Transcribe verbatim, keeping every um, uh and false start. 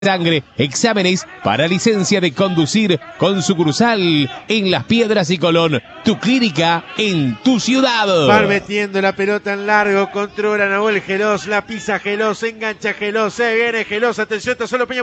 sangre, exámenes para licencia de conducir con sucursal en Las Piedras y Colón. Tu clínica en tu ciudad. Van metiendo la pelota en largo, controla Nahuel Geloz, la pisa Geloz, engancha Geloz, se viene Geloz, atención, está solo Peña.